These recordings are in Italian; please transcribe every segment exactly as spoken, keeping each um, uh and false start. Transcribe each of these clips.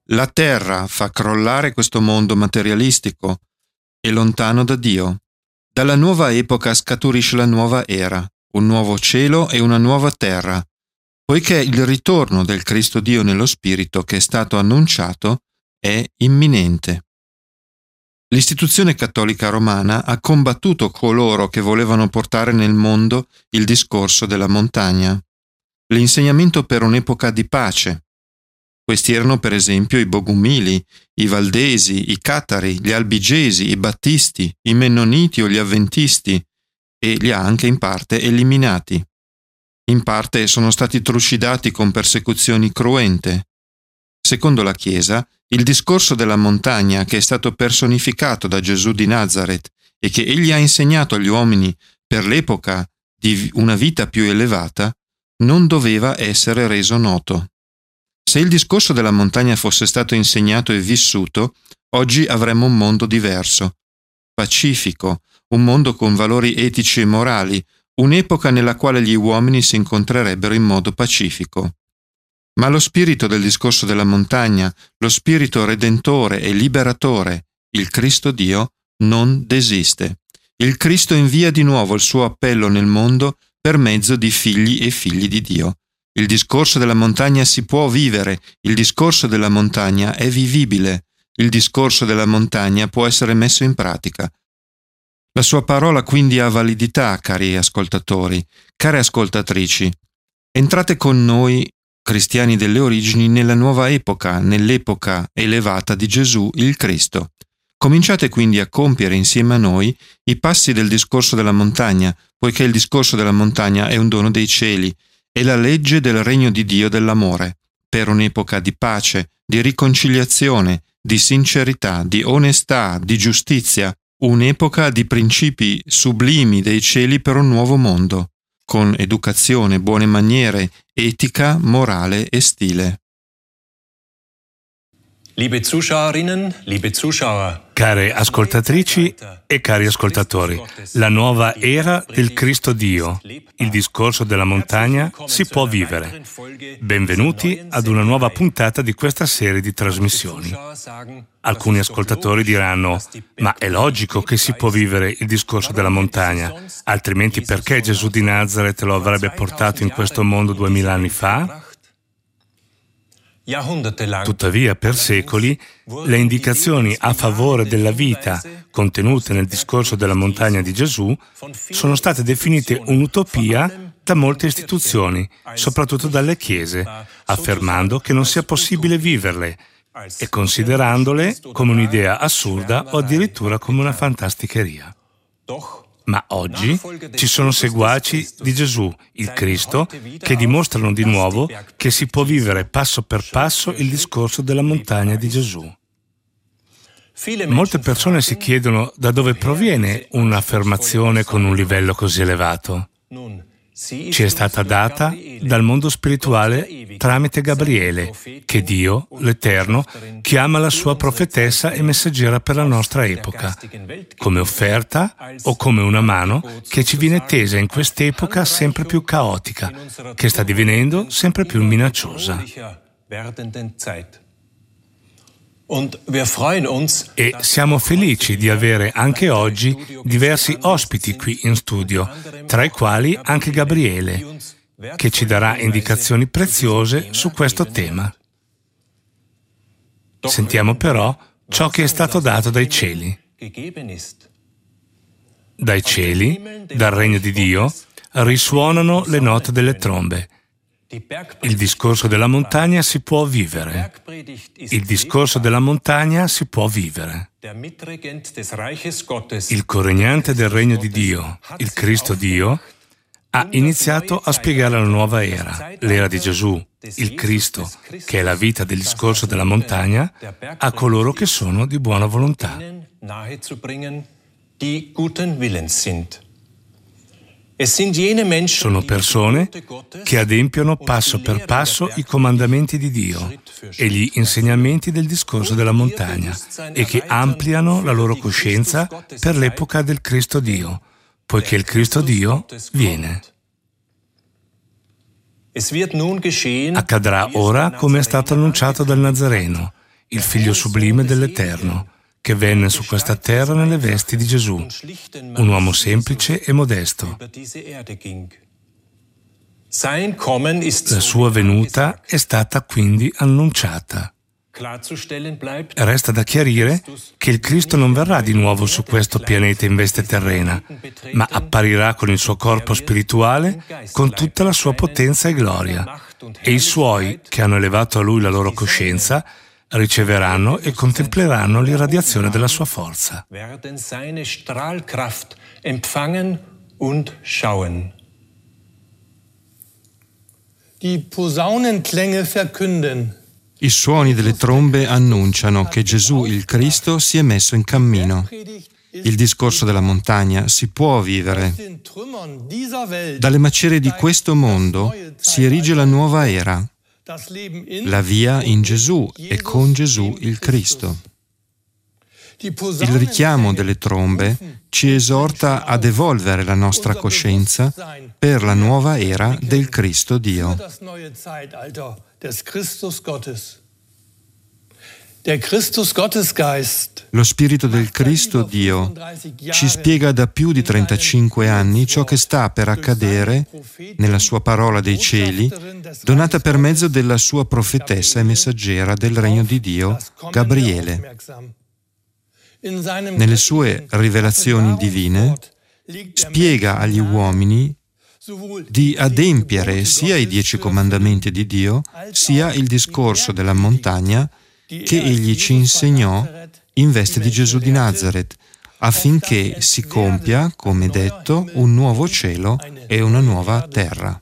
La terra fa crollare questo mondo materialistico e lontano da Dio. Dalla nuova epoca scaturisce la nuova era, un nuovo cielo e una nuova terra, poiché il ritorno del Cristo Dio nello Spirito che è stato annunciato è imminente. L'istituzione cattolica romana ha combattuto coloro che volevano portare nel mondo il discorso della montagna, l'insegnamento per un'epoca di pace. Questi erano per esempio i Bogumili, i Valdesi, i Catari, gli Albigesi, i Battisti, i Mennoniti o gli Avventisti, e li ha anche in parte eliminati. In parte sono stati trucidati con persecuzioni cruente. Secondo la Chiesa, il discorso della montagna, che è stato personificato da Gesù di Nazaret e che egli ha insegnato agli uomini per l'epoca di una vita più elevata, non doveva essere reso noto. Se il discorso della montagna fosse stato insegnato e vissuto, oggi avremmo un mondo diverso, pacifico, un mondo con valori etici e morali, un'epoca nella quale gli uomini si incontrerebbero in modo pacifico. Ma lo spirito del discorso della montagna, lo spirito redentore e liberatore, il Cristo Dio, non desiste. Il Cristo invia di nuovo il suo appello nel mondo per mezzo di figli e figli di Dio. Il discorso della montagna si può vivere, il discorso della montagna è vivibile, il discorso della montagna può essere messo in pratica. La sua parola quindi ha validità, cari ascoltatori, care ascoltatrici. Entrate con noi, cristiani delle origini, nella nuova epoca, nell'epoca elevata di Gesù il Cristo. Cominciate quindi a compiere insieme a noi i passi del discorso della montagna, poiché il discorso della montagna è un dono dei cieli, è la legge del regno di Dio dell'amore, per un'epoca di pace, di riconciliazione, di sincerità, di onestà, di giustizia, un'epoca di principi sublimi dei cieli per un nuovo mondo, con educazione, buone maniere, etica, morale e stile. Liebe Zuschauerinnen, liebe Zuschauer. Care ascoltatrici e cari ascoltatori, la nuova era del Cristo Dio, il discorso della montagna, si può vivere. Benvenuti ad una nuova puntata di questa serie di trasmissioni. Alcuni ascoltatori diranno: ma è logico che si può vivere il discorso della montagna, altrimenti perché Gesù di Nazaret lo avrebbe portato in questo mondo duemila anni fa? Tuttavia, per secoli, le indicazioni a favore della vita contenute nel discorso della montagna di Gesù sono state definite un'utopia da molte istituzioni, soprattutto dalle chiese, affermando che non sia possibile viverle e considerandole come un'idea assurda o addirittura come una fantasticheria. Ma oggi ci sono seguaci di Gesù, il Cristo, che dimostrano di nuovo che si può vivere passo per passo il discorso della montagna di Gesù. Molte persone si chiedono da dove proviene un'affermazione con un livello così elevato. Ci è stata data dal mondo spirituale tramite Gabriele, che Dio, l'Eterno, chiama la sua profetessa e messaggera per la nostra epoca, come offerta o come una mano che ci viene tesa in quest'epoca sempre più caotica, che sta divenendo sempre più minacciosa. E siamo felici di avere anche oggi diversi ospiti qui in studio, tra i quali anche Gabriele, che ci darà indicazioni preziose su questo tema. Sentiamo però ciò che è stato dato dai cieli. Dai cieli, dal regno di Dio, risuonano le note delle trombe. Il discorso della montagna si può vivere. Il discorso della montagna si può vivere. Il coregnante del regno di Dio, il Cristo Dio, ha iniziato a spiegare la nuova era, l'era di Gesù, il Cristo, che è la vita del discorso della montagna, a coloro che sono di buona volontà. Sono persone che adempiono passo per passo i comandamenti di Dio e gli insegnamenti del discorso della montagna e che ampliano la loro coscienza per l'epoca del Cristo Dio, poiché il Cristo Dio viene. Accadrà ora come è stato annunciato dal Nazareno. il Figlio sublime dell'Eterno, che venne su questa terra nelle vesti di Gesù, un uomo semplice e modesto. La sua venuta è stata quindi annunciata. Resta da chiarire che il Cristo non verrà di nuovo su questo pianeta in veste terrena, ma apparirà con il suo corpo spirituale con tutta la sua potenza e gloria, e i suoi, che hanno elevato a lui la loro coscienza, riceveranno e contempleranno l'irradiazione della sua forza. Die Posaunenklänge verkünden. I suoni delle trombe annunciano che Gesù il Cristo si è messo in cammino. Il discorso della montagna si può vivere. Dalle macerie di questo mondo si erige la nuova era, la via in Gesù e con Gesù il Cristo. Il richiamo delle trombe ci esorta ad evolvere la nostra coscienza per la nuova era del Cristo Dio. Lo Spirito del Cristo Dio ci spiega da più di trentacinque anni ciò che sta per accadere nella sua parola dei cieli, donata per mezzo della sua profetessa e messaggera del regno di Dio, Gabriele. Nelle sue rivelazioni divine spiega agli uomini di adempiere sia i dieci comandamenti di Dio, sia il discorso della montagna che egli ci insegnò in veste di Gesù di Nazaret, affinché si compia, come detto, un nuovo cielo e una nuova terra.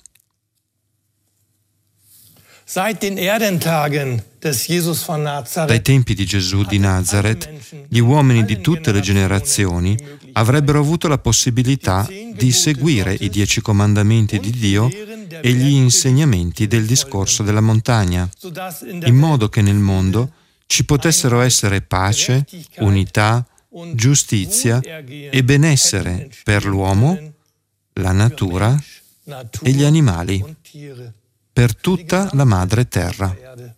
Dai tempi di Gesù di Nazaret, gli uomini di tutte le generazioni avrebbero avuto la possibilità di seguire i dieci comandamenti di Dio e gli insegnamenti del discorso della montagna, in modo che nel mondo ci potessero essere pace, unità, giustizia e benessere per l'uomo, la natura e gli animali, per tutta la madre terra.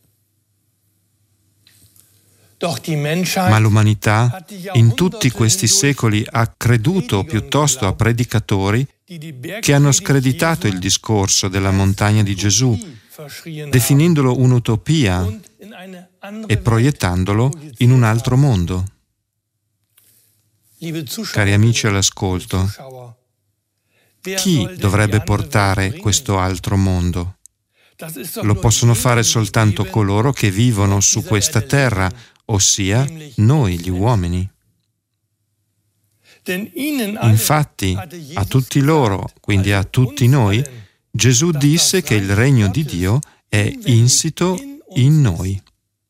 Ma l'umanità in tutti questi secoli ha creduto piuttosto a predicatori che hanno screditato il discorso della montagna di Gesù, definendolo un'utopia e proiettandolo in un altro mondo. Cari amici all'ascolto, chi dovrebbe portare questo altro mondo? Lo possono fare soltanto coloro che vivono su questa terra, ossia noi gli uomini. Infatti, a tutti loro, quindi a tutti noi, Gesù disse che il regno di Dio è insito in noi.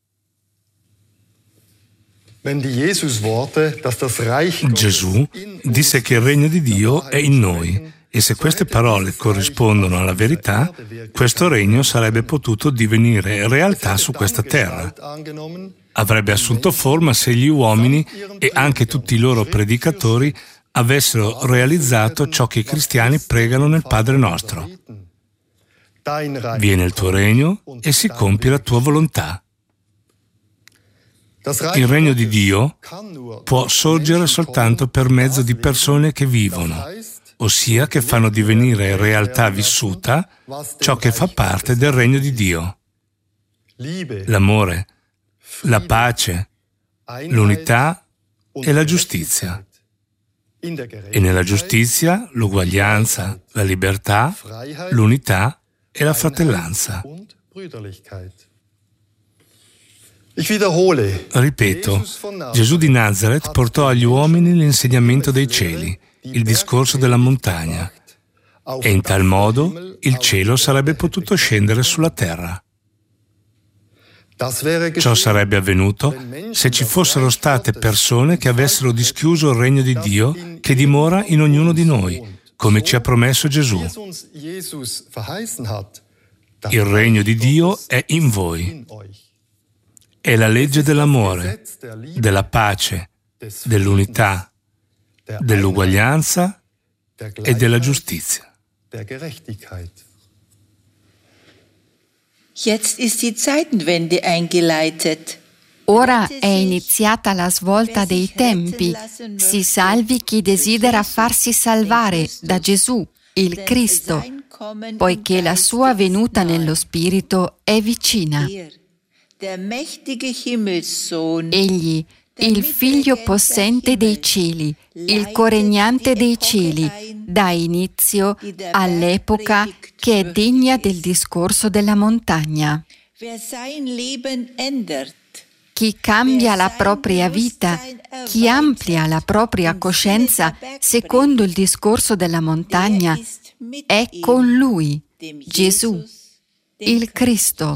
Gesù disse che il regno di Dio è in noi, e se queste parole corrispondono alla verità, questo regno sarebbe potuto divenire realtà su questa terra. Avrebbe assunto forma se gli uomini e anche tutti i loro predicatori avessero realizzato ciò che i cristiani pregano nel Padre nostro. Viene il tuo regno e si compie la tua volontà. Il regno di Dio può sorgere soltanto per mezzo di persone che vivono, ossia che fanno divenire realtà vissuta ciò che fa parte del regno di Dio. L'amore, la pace, l'unità e la giustizia. E nella giustizia l'uguaglianza, la libertà, l'unità e la fratellanza. Ripeto, Gesù di Nazaret portò agli uomini l'insegnamento dei cieli, il discorso della montagna, e in tal modo il cielo sarebbe potuto scendere sulla terra. Ciò sarebbe avvenuto se ci fossero state persone che avessero dischiuso il regno di Dio che dimora in ognuno di noi, come ci ha promesso Gesù. Il regno di Dio è in voi. È la legge dell'amore, della pace, dell'unità, dell'uguaglianza e della giustizia. Jetzt ist die Zeitenwende eingeleitet. Ora è iniziata la svolta dei tempi. Si salvi chi desidera farsi salvare da Gesù, il Cristo, poiché la sua venuta nello Spirito è vicina. Egli, il Figlio possente dei cieli, il coregnante dei cieli, dà inizio all'epoca che è degna del discorso della montagna. Chi cambia la propria vita, chi amplia la propria coscienza secondo il discorso della montagna, è con Lui, Gesù, il Cristo.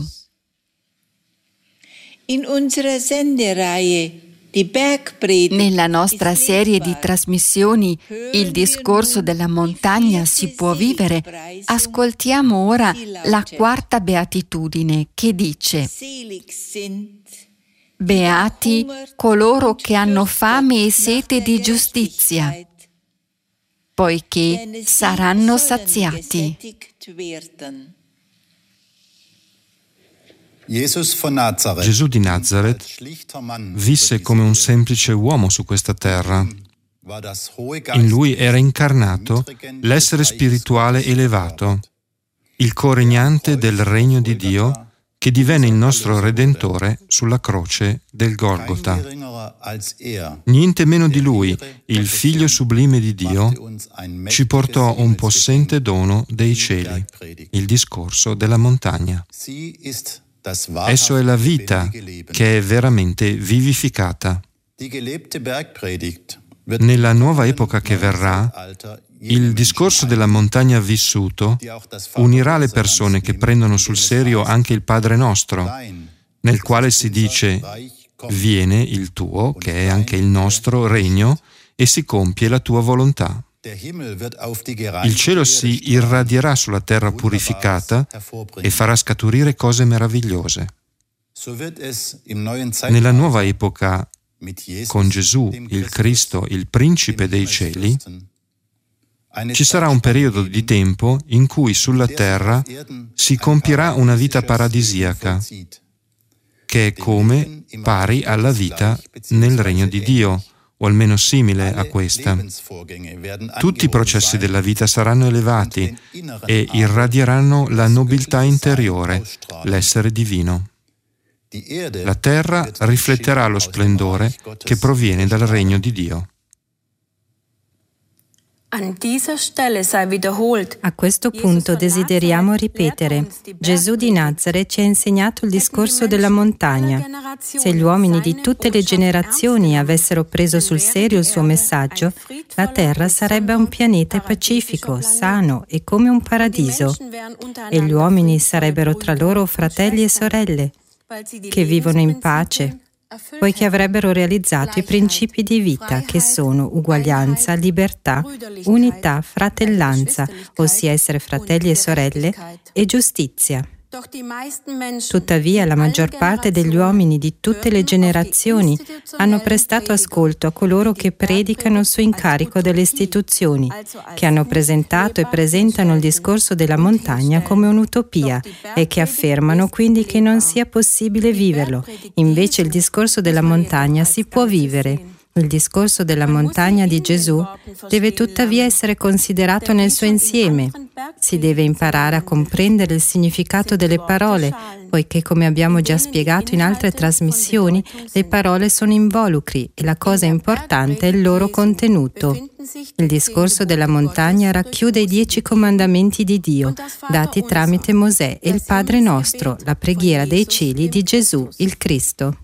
Nella nostra serie di trasmissioni Il discorso della montagna si può vivere, ascoltiamo ora la quarta beatitudine che dice: Beati coloro che hanno fame e sete di giustizia, poiché saranno saziati. Gesù di Nazareth visse come un semplice uomo su questa terra. In lui era incarnato l'essere spirituale elevato, il coregnante del regno di Dio, che divenne il nostro Redentore sulla croce del Golgota. Niente meno di Lui, il Figlio sublime di Dio, ci portò un possente dono dei cieli, il discorso della montagna. Esso è la vita che è veramente vivificata. Nella nuova epoca che verrà, il discorso della montagna vissuto unirà le persone che prendono sul serio anche il Padre nostro, nel quale si dice: viene il tuo, che è anche il nostro, regno, e si compie la tua volontà. Il cielo si irradierà sulla terra purificata e farà scaturire cose meravigliose. Nella nuova epoca, con Gesù, il Cristo, il Principe dei cieli, ci sarà un periodo di tempo in cui sulla terra si compierà una vita paradisiaca, che è come pari alla vita nel regno di Dio, o almeno simile a questa. Tutti i processi della vita saranno elevati e irradieranno la nobiltà interiore, l'essere divino. La terra rifletterà lo splendore che proviene dal regno di Dio. A questo punto desideriamo ripetere: Gesù di Nazareth ci ha insegnato il discorso della montagna. Se gli uomini di tutte le generazioni avessero preso sul serio il suo messaggio, la terra sarebbe un pianeta pacifico, sano e come un paradiso, e gli uomini sarebbero tra loro fratelli e sorelle, che vivono in pace, poiché avrebbero realizzato i principi di vita che sono uguaglianza, libertà, unità, fratellanza, ossia essere fratelli e sorelle, e giustizia. Tuttavia, la maggior parte degli uomini di tutte le generazioni hanno prestato ascolto a coloro che predicano su incarico delle istituzioni, che hanno presentato e presentano il discorso della montagna come un'utopia e che affermano quindi che non sia possibile viverlo. Invece il discorso della montagna si può vivere. Il discorso della montagna di Gesù deve tuttavia essere considerato nel suo insieme. Si deve imparare a comprendere il significato delle parole, poiché, come abbiamo già spiegato in altre trasmissioni, le parole sono involucri e la cosa importante è il loro contenuto. Il discorso della montagna racchiude i dieci comandamenti di Dio, dati tramite Mosè e il Padre nostro, la preghiera dei cieli di Gesù, il Cristo.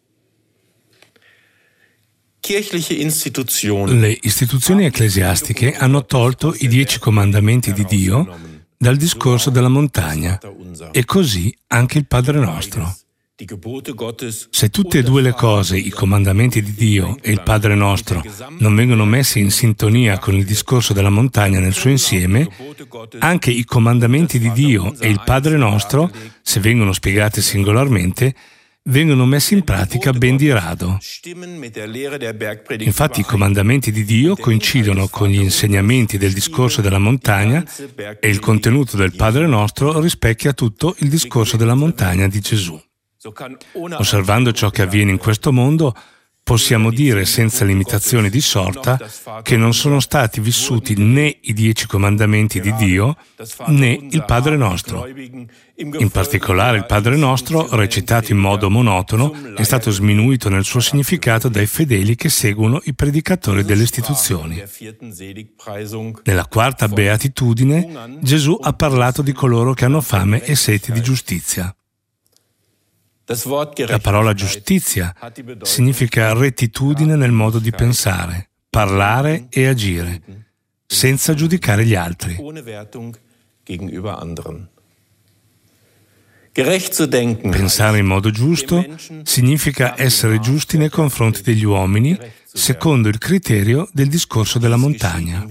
Le istituzioni ecclesiastiche hanno tolto i dieci comandamenti di Dio dal discorso della montagna e così anche il Padre nostro. Se tutte e due le cose, i comandamenti di Dio e il Padre nostro, non vengono messi in sintonia con il discorso della montagna nel suo insieme, anche i comandamenti di Dio e il Padre nostro, se vengono spiegati singolarmente, vengono messi in pratica ben di rado. Infatti i comandamenti di Dio coincidono con gli insegnamenti del discorso della montagna e il contenuto del Padre nostro rispecchia tutto il discorso della montagna di Gesù. Osservando ciò che avviene in questo mondo, possiamo dire senza limitazioni di sorta che non sono stati vissuti né i dieci comandamenti di Dio né il Padre nostro. In particolare il Padre nostro, recitato in modo monotono, è stato sminuito nel suo significato dai fedeli che seguono i predicatori delle istituzioni. Nella quarta beatitudine, Gesù ha parlato di coloro che hanno fame e sete di giustizia. La parola giustizia significa rettitudine nel modo di pensare, parlare e agire, senza giudicare gli altri. Pensare in modo giusto significa essere giusti nei confronti degli uomini, secondo il criterio del discorso della montagna.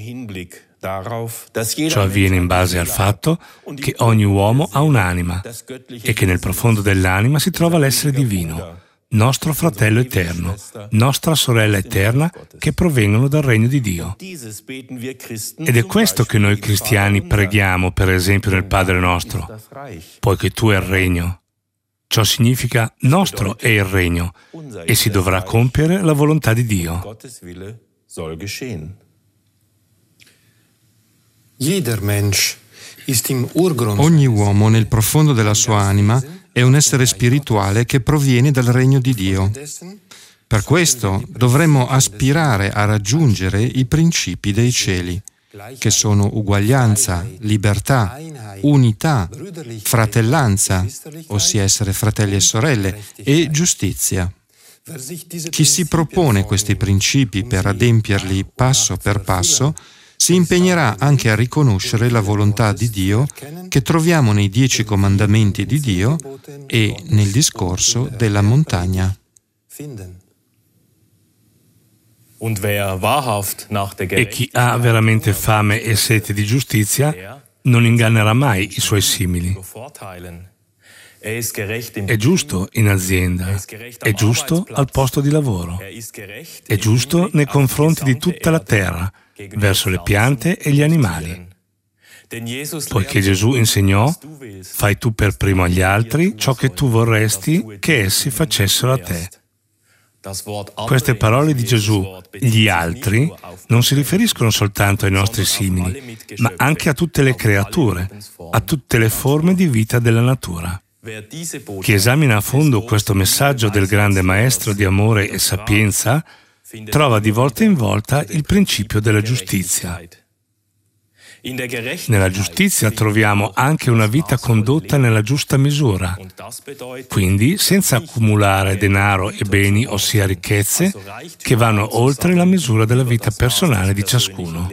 Ciò avviene in base al fatto che ogni uomo ha un'anima e che nel profondo dell'anima si trova l'essere divino, nostro fratello eterno, nostra sorella eterna, che provengono dal regno di Dio. Ed è questo che noi cristiani preghiamo, per esempio, nel Padre nostro, poiché tu è il regno. Ciò significa nostro è il regno e si dovrà compiere la volontà di Dio. Ogni uomo nel profondo della sua anima è un essere spirituale che proviene dal regno di Dio. Per questo dovremmo aspirare a raggiungere i principi dei cieli, che sono uguaglianza, libertà, unità, fratellanza, ossia essere fratelli e sorelle, e giustizia. Chi si propone questi principi per adempierli passo per passo si impegnerà anche a riconoscere la volontà di Dio che troviamo nei dieci comandamenti di Dio e nel discorso della montagna. E chi ha veramente fame e sete di giustizia non ingannerà mai i suoi simili. È giusto in azienda, è giusto al posto di lavoro, è giusto nei confronti di tutta la terra, verso le piante e gli animali. Poiché Gesù insegnò: fai tu per primo agli altri ciò che tu vorresti che essi facessero a te. Queste parole di Gesù, gli altri, non si riferiscono soltanto ai nostri simili, ma anche a tutte le creature, a tutte le forme di vita della natura. Chi esamina a fondo questo messaggio del grande maestro di amore e sapienza trova di volta in volta il principio della giustizia. Nella giustizia troviamo anche una vita condotta nella giusta misura, quindi senza accumulare denaro e beni, ossia ricchezze, che vanno oltre la misura della vita personale di ciascuno.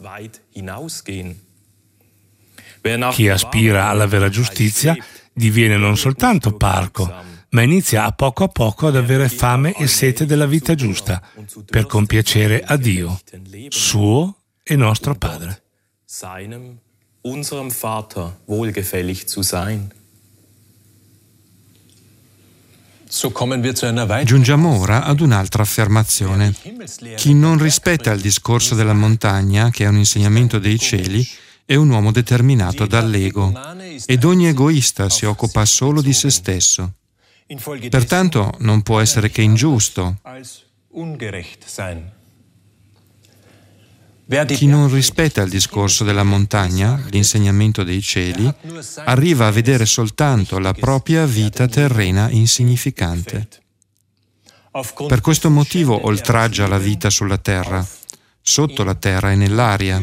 Chi aspira alla vera giustizia diviene non soltanto parco, ma inizia a poco a poco ad avere fame e sete della vita giusta, per compiacere a Dio, suo e nostro Padre. Seinem, unserem Vater, wohlgefällig zu sein. Giungiamo ora ad un'altra affermazione. Chi non rispetta il discorso della montagna, che è un insegnamento dei cieli, è un uomo determinato dall'ego, ed ogni egoista si occupa solo di se stesso. Pertanto non può essere che ingiusto. Chi non rispetta il discorso della montagna, l'insegnamento dei cieli, arriva a vedere soltanto la propria vita terrena insignificante. Per questo motivo oltraggia la vita sulla terra, sotto la terra e nell'aria.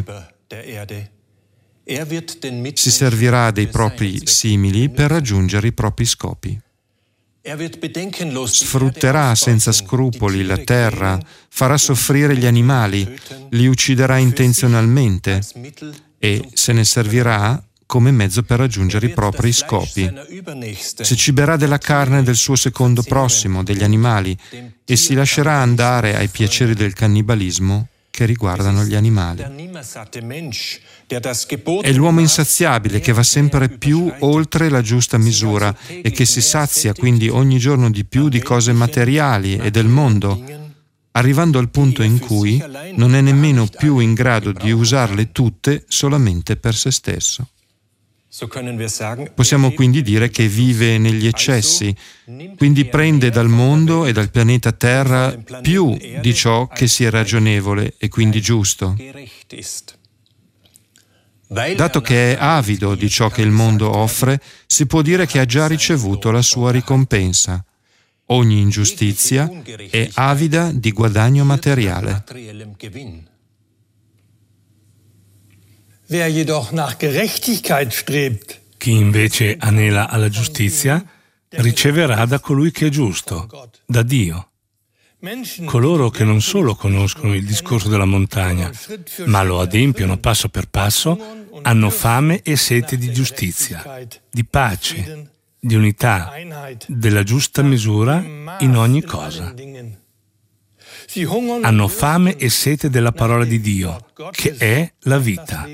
Si servirà dei propri simili per raggiungere i propri scopi. Sfrutterà senza scrupoli la terra, farà soffrire gli animali, li ucciderà intenzionalmente e se ne servirà come mezzo per raggiungere i propri scopi. Si ciberà della carne del suo secondo prossimo, degli animali, e si lascerà andare ai piaceri del cannibalismo che riguardano gli animali. È l'uomo insaziabile che va sempre più oltre la giusta misura e che si sazia quindi ogni giorno di più di cose materiali e del mondo, arrivando al punto in cui non è nemmeno più in grado di usarle tutte solamente per se stesso. Possiamo quindi dire che vive negli eccessi, quindi prende dal mondo e dal pianeta Terra più di ciò che sia ragionevole e quindi giusto. Dato che è avido di ciò che il mondo offre, si può dire che ha già ricevuto la sua ricompensa. Ogni ingiustizia è avida di guadagno materiale. Wer jedoch nach Gerechtigkeit strebt, Chi invece anela alla giustizia riceverà da colui che è giusto, da Dio. Coloro che non solo conoscono il discorso della montagna, ma lo adempiono passo per passo, hanno fame e sete di giustizia, di pace, di unità, della giusta misura in ogni cosa. Hanno fame e sete della parola di Dio, che è la vita.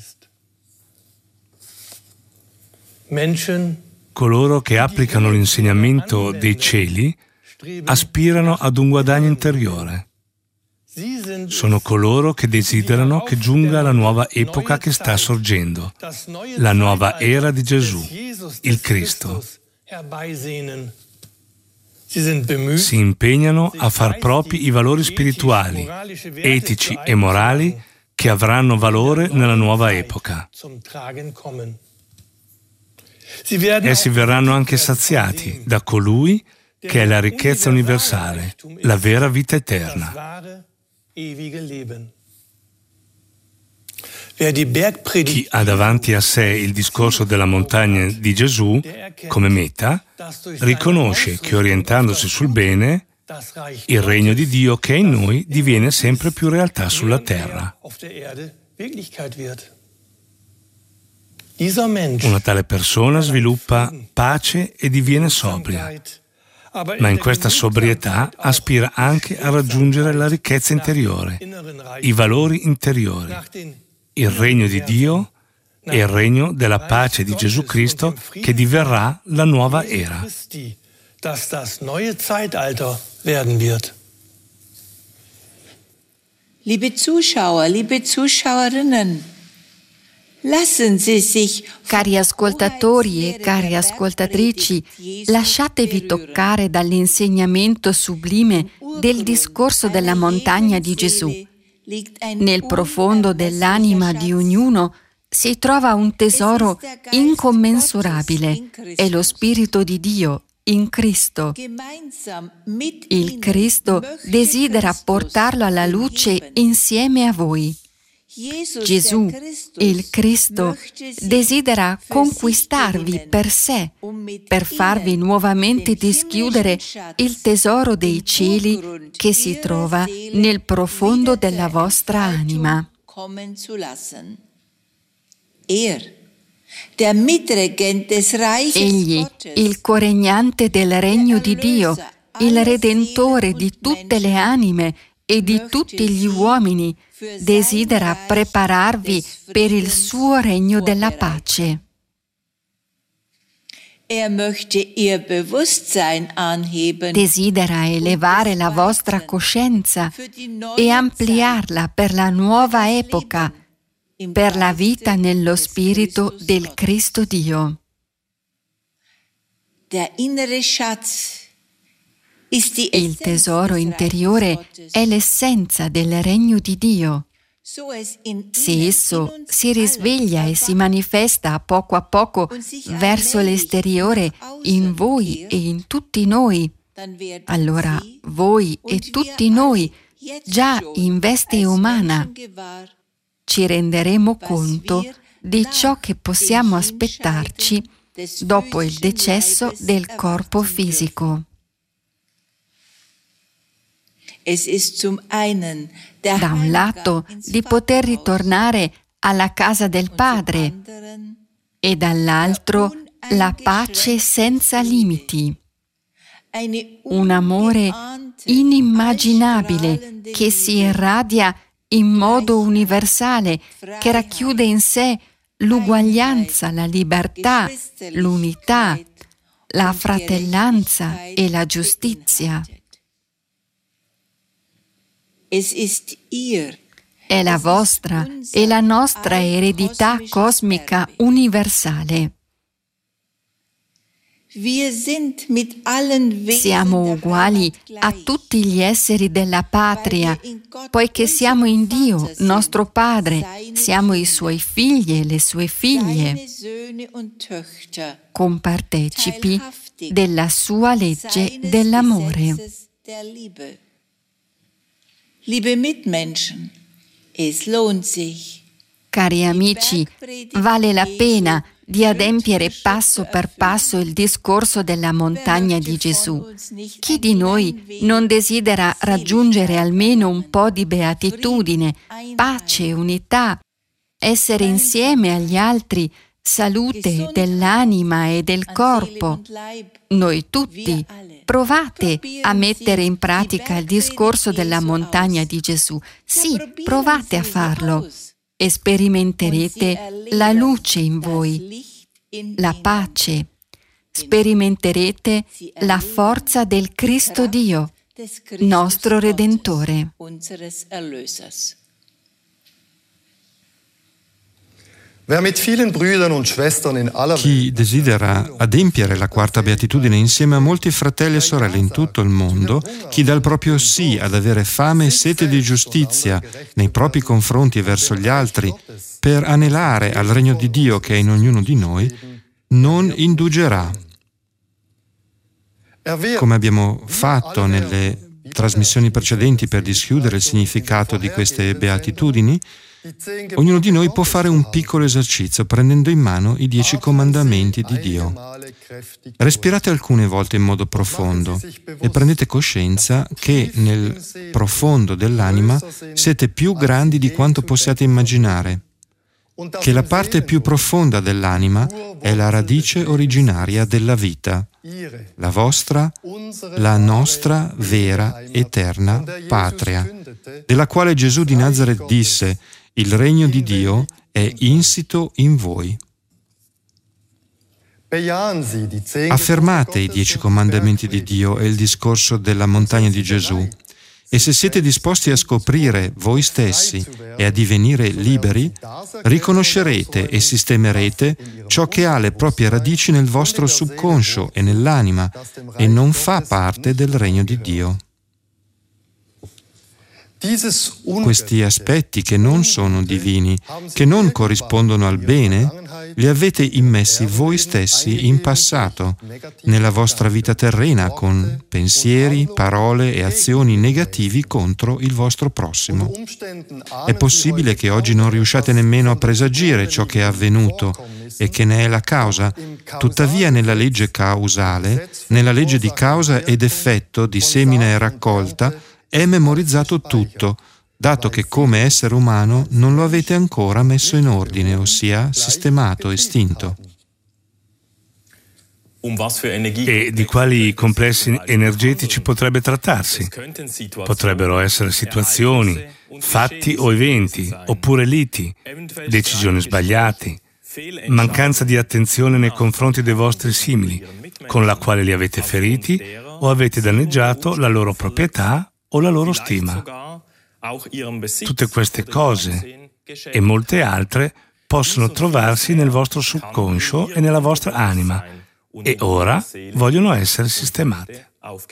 Coloro che applicano l'insegnamento dei cieli aspirano ad un guadagno interiore. Sono coloro che desiderano che giunga la nuova epoca che sta sorgendo, la nuova era di Gesù, il Cristo. Si impegnano a far propri i valori spirituali, etici e morali che avranno valore nella nuova epoca. Essi verranno anche saziati da colui che è la ricchezza universale, la vera vita eterna. Chi ha davanti a sé il discorso della montagna di Gesù come meta, riconosce che orientandosi sul bene, il regno di Dio che è in noi diviene sempre più realtà sulla terra. Una tale persona sviluppa pace e diviene sobria, ma in questa sobrietà aspira anche a raggiungere la ricchezza interiore, i valori interiori, il regno di Dio e il regno della pace di Gesù Cristo che diverrà la nuova era. Liebe Zuschauer, liebe Zuschauerinnen, lassen Sie sich. Cari ascoltatori e cari ascoltatrici, lasciatevi toccare dall'insegnamento sublime del discorso della montagna di Gesù. Nel profondo dell'anima di ognuno si trova un tesoro incommensurabile, è lo Spirito di Dio in Cristo. Il Cristo desidera portarlo alla luce insieme a voi. Gesù, il Cristo, desidera conquistarvi per sé, per farvi nuovamente dischiudere il tesoro dei cieli che si trova nel profondo della vostra anima. Egli, il coregnante del regno di Dio, il Redentore di tutte le anime e di tutti gli uomini, desidera prepararvi per il suo regno della pace. Desidera elevare la vostra coscienza e ampliarla per la nuova epoca, per la vita nello Spirito del Cristo Dio. Il tesoro interiore è l'essenza del regno di Dio. Se esso si risveglia e si manifesta a poco a poco verso l'esteriore in voi e in tutti noi, allora voi e tutti noi, già in veste umana, ci renderemo conto di ciò che possiamo aspettarci dopo il decesso del corpo fisico. Da un lato, di poter ritornare alla casa del Padre e dall'altro la pace senza limiti. Un amore inimmaginabile che si irradia in modo universale, che racchiude in sé l'uguaglianza, la libertà, l'unità, la fratellanza e la giustizia. è la vostra e la nostra eredità cosmica universale. Siamo uguali a tutti gli esseri della patria, poiché siamo in Dio, nostro Padre, siamo i Suoi figli e le Sue figlie, compartecipi della Sua legge dell'amore. Cari amici, vale la pena di adempiere passo per passo il discorso della montagna di Gesù. Chi di noi non desidera raggiungere almeno un po' di beatitudine, pace, unità, essere insieme agli altri, salute dell'anima e del corpo? Noi tutti provate a mettere in pratica il discorso della montagna di Gesù. Sì, provate a farlo. E sperimenterete la luce in voi, la pace. Sperimenterete la forza del Cristo Dio, nostro Redentore. Chi desidera adempiere la quarta beatitudine insieme a molti fratelli e sorelle in tutto il mondo, chi dà il proprio sì ad avere fame e sete di giustizia nei propri confronti e verso gli altri, per anelare al regno di Dio che è in ognuno di noi, non indugerà. Come abbiamo fatto nelle trasmissioni precedenti per dischiudere il significato di queste beatitudini, ognuno di noi può fare un piccolo esercizio prendendo in mano i dieci comandamenti di Dio. Respirate alcune volte in modo profondo e prendete coscienza che nel profondo dell'anima siete più grandi di quanto possiate immaginare, che la parte più profonda dell'anima è la radice originaria della vita, la vostra, la nostra vera, eterna patria, della quale Gesù di Nazaret disse: il regno di Dio è insito in voi. Affermate i dieci comandamenti di Dio e il discorso della montagna di Gesù, e se siete disposti a scoprire voi stessi e a divenire liberi, riconoscerete e sistemerete ciò che ha le proprie radici nel vostro subconscio e nell'anima e non fa parte del regno di Dio. Questi aspetti che non sono divini, che non corrispondono al bene, li avete immessi voi stessi in passato, nella vostra vita terrena, con pensieri, parole e azioni negativi contro il vostro prossimo. È possibile che oggi non riusciate nemmeno a presagire ciò che è avvenuto e che ne è la causa. Tuttavia, nella legge causale, nella legge di causa ed effetto, di semina e raccolta, è memorizzato tutto, dato che come essere umano non lo avete ancora messo in ordine, ossia sistemato, estinto. E di quali complessi energetici potrebbe trattarsi? Potrebbero essere situazioni, fatti o eventi, oppure liti, decisioni sbagliate, mancanza di attenzione nei confronti dei vostri simili, con la quale li avete feriti o avete danneggiato la loro proprietà o la loro stima. Tutte queste cose e molte altre possono trovarsi nel vostro subconscio e nella vostra anima e ora vogliono essere sistemate.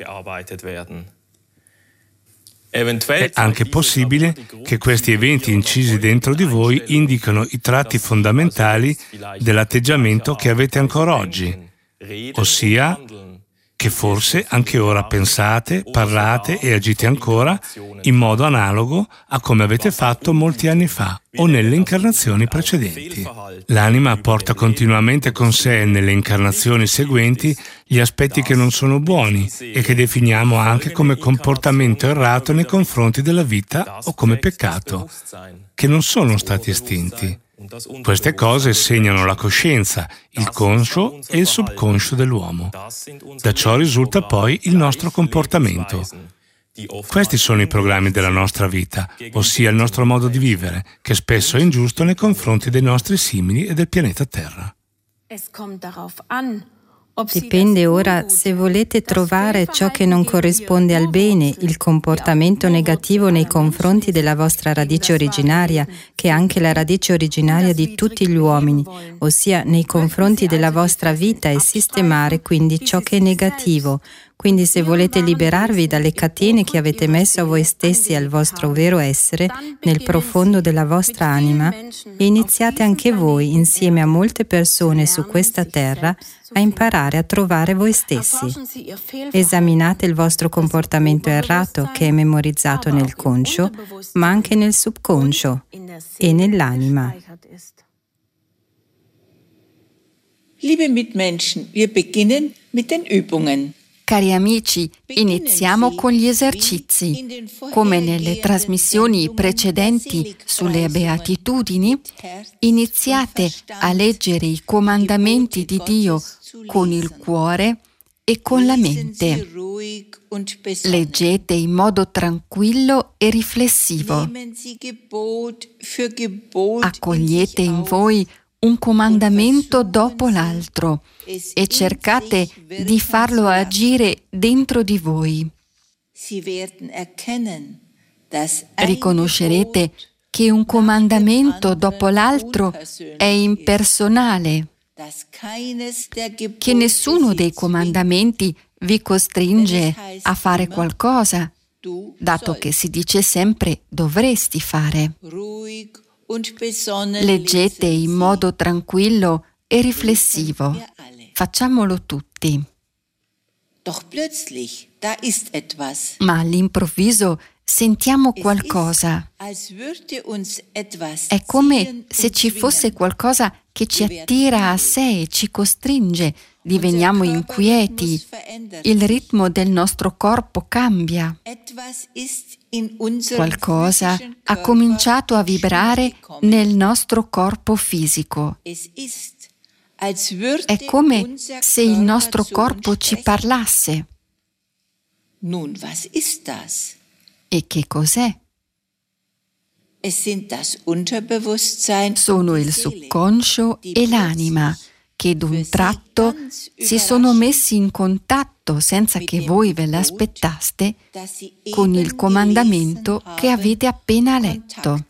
È anche possibile che questi eventi incisi dentro di voi indicano i tratti fondamentali dell'atteggiamento che avete ancora oggi, ossia che forse anche ora pensate, parlate e agite ancora in modo analogo a come avete fatto molti anni fa o nelle incarnazioni precedenti. L'anima porta continuamente con sé nelle incarnazioni seguenti gli aspetti che non sono buoni e che definiamo anche come comportamento errato nei confronti della vita o come peccato, che non sono stati estinti. Queste cose segnano la coscienza, il conscio e il subconscio dell'uomo. Da ciò risulta poi il nostro comportamento. Questi sono i programmi della nostra vita, ossia il nostro modo di vivere, che spesso è ingiusto nei confronti dei nostri simili e del pianeta Terra. Dipende ora se volete trovare ciò che non corrisponde al bene, il comportamento negativo nei confronti della vostra radice originaria, che è anche la radice originaria di tutti gli uomini, ossia nei confronti della vostra vita e sistemare quindi ciò che è negativo. Quindi se volete liberarvi dalle catene che avete messo a voi stessi e al vostro vero essere, nel profondo della vostra anima, iniziate anche voi, insieme a molte persone su questa terra, a imparare a trovare voi stessi. Esaminate il vostro comportamento errato che è memorizzato nel conscio, ma anche nel subconscio e nell'anima. Liebe Mitmenschen, wir beginnen mit den Übungen. Cari amici, iniziamo con gli esercizi. Come nelle trasmissioni precedenti sulle beatitudini, iniziate a leggere i comandamenti di Dio con il cuore e con la mente. Leggete in modo tranquillo e riflessivo. Accogliete in voi un comandamento dopo l'altro e cercate di farlo agire dentro di voi. Riconoscerete che un comandamento dopo l'altro è impersonale, che nessuno dei comandamenti vi costringe a fare qualcosa, dato che si dice sempre dovresti fare. Leggete in modo tranquillo e riflessivo. Facciamolo tutti. Ma all'improvviso sentiamo qualcosa. È come se ci fosse qualcosa che ci attira a sé e ci costringe. Diveniamo inquieti. Il ritmo del nostro corpo cambia. Qualcosa ha cominciato a vibrare nel nostro corpo fisico. È come se il nostro corpo ci parlasse. E che cos'è? Sono il subconscio e l'anima che d'un tratto si sono messi in contatto senza che voi ve l'aspettaste con il comandamento che avete appena letto.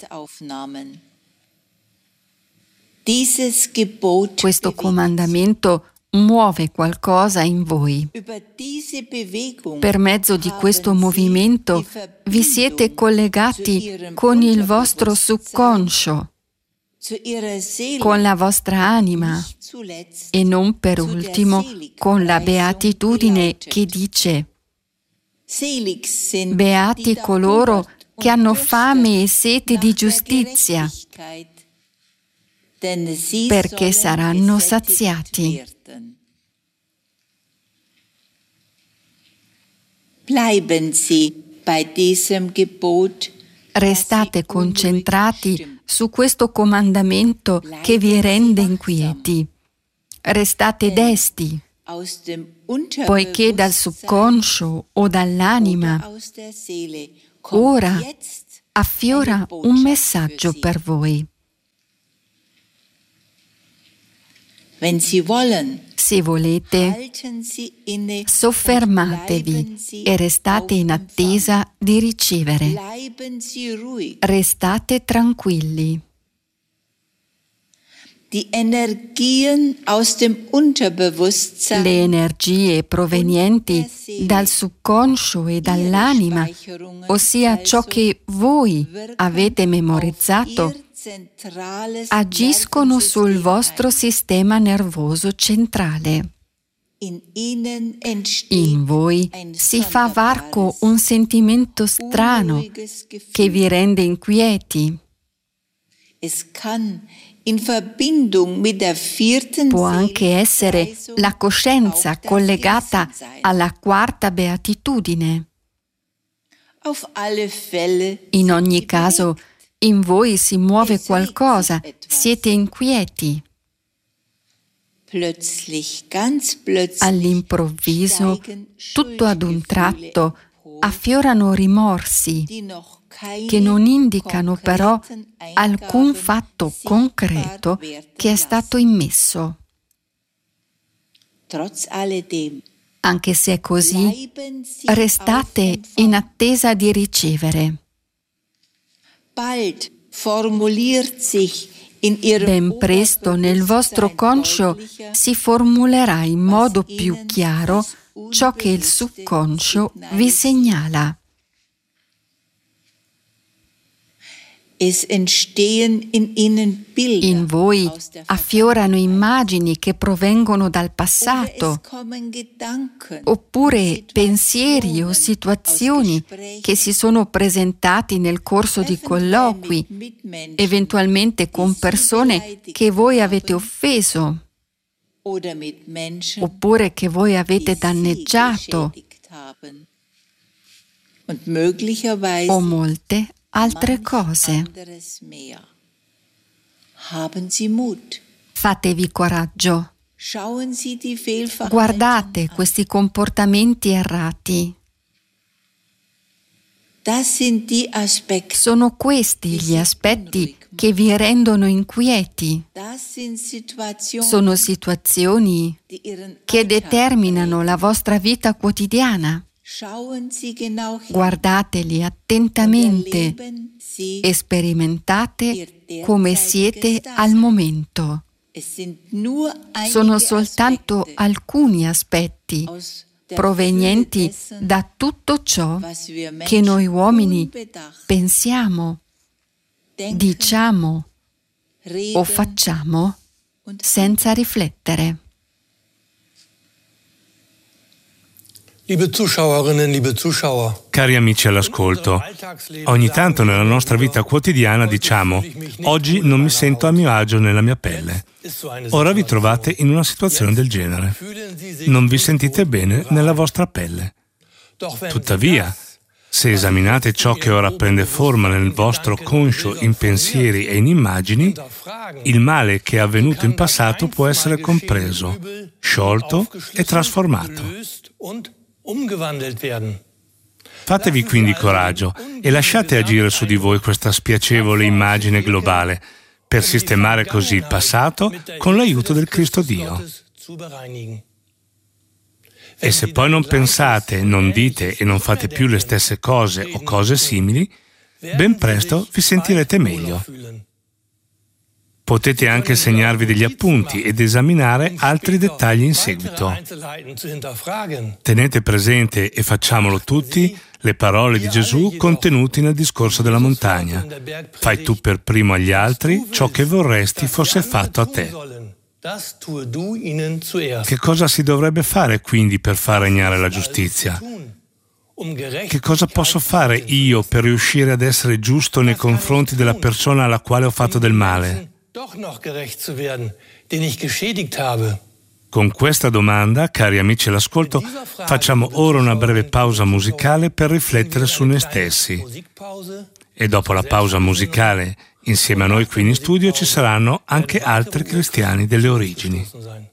Questo comandamento muove qualcosa in voi. Per mezzo di questo movimento vi siete collegati con il vostro subconscio, con la vostra anima e non per ultimo con la beatitudine che dice: beati coloro che hanno fame e sete di giustizia, perché saranno saziati. Restate concentrati su questo comandamento che vi rende inquieti. Restate desti, poiché dal subconscio o dall'anima ora affiora un messaggio per voi. Se volete, soffermatevi e restate in attesa di ricevere. Restate tranquilli. Le energie provenienti dal subconscio e dall'anima, ossia ciò che voi avete memorizzato, agiscono sul vostro sistema nervoso centrale. In voi si fa varco un sentimento strano che vi rende inquieti. Può anche essere la coscienza collegata alla quarta beatitudine. In ogni caso, in voi si muove qualcosa, siete inquieti. All'improvviso, tutto ad un tratto, affiorano rimorsi che non indicano però alcun fatto concreto che è stato immesso. Anche se è così, restate in attesa di ricevere. Ben presto nel vostro conscio si formulerà in modo più chiaro ciò che il subconscio vi segnala. In voi affiorano immagini che provengono dal passato, oppure pensieri o situazioni che si sono presentati nel corso di colloqui, eventualmente con persone che voi avete offeso, oppure che voi avete danneggiato, o molte altre cose. Fatevi coraggio. Guardate questi comportamenti errati. Sono questi gli aspetti che vi rendono inquieti. Sono situazioni che determinano la vostra vita quotidiana. Guardateli attentamente e sperimentate come siete al momento. Sono soltanto alcuni aspetti provenienti da tutto ciò che noi uomini pensiamo, diciamo o facciamo senza riflettere. Liebe Zuschauerinnen, liebe Zuschauer. Cari amici all'ascolto, ogni tanto nella nostra vita quotidiana diciamo: oggi non mi sento a mio agio nella mia pelle. Ora vi trovate in una situazione del genere. Non vi sentite bene nella vostra pelle. Tuttavia, se esaminate ciò che ora prende forma nel vostro conscio in pensieri e in immagini, il male che è avvenuto in passato può essere compreso, sciolto e trasformato. Fatevi quindi coraggio e lasciate agire su di voi questa spiacevole immagine globale per sistemare così il passato con l'aiuto del Cristo Dio. E se poi non pensate, non dite e non fate più le stesse cose o cose simili, ben presto vi sentirete meglio. Potete anche segnarvi degli appunti ed esaminare altri dettagli in seguito. Tenete presente, e facciamolo tutti, le parole di Gesù contenute nel discorso della montagna. Fai tu per primo agli altri ciò che vorresti fosse fatto a te. Che cosa si dovrebbe fare quindi per far regnare la giustizia? Che cosa posso fare io per riuscire ad essere giusto nei confronti della persona alla quale ho fatto del male? Con questa domanda, cari amici all'ascolto, facciamo ora una breve pausa musicale per riflettere su noi stessi. E dopo la pausa musicale, insieme a noi qui in studio ci saranno anche altri cristiani delle origini.